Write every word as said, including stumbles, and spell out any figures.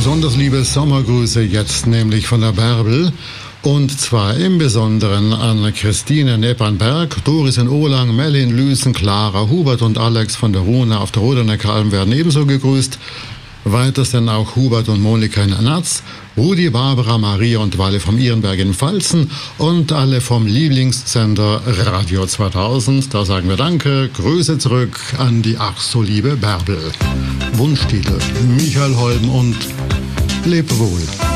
Besonders liebe Sommergrüße jetzt nämlich von der Bärbel. Und zwar im Besonderen an Christine Neppernberg, Doris in Ohlang, Mellin, Lüßen, Clara, Hubert und Alex von der Rune auf der Rodeneckar werden ebenso gegrüßt. Weiters dann auch Hubert und Monika in Natz, Rudi, Barbara, Maria und Walle vom Ihrenberg in Pfalzen und alle vom Lieblingssender Radio zweitausend. Da sagen wir Danke, Grüße zurück an die ach so liebe Bärbel. Wunschtitel Michael Holm und Leb wohl.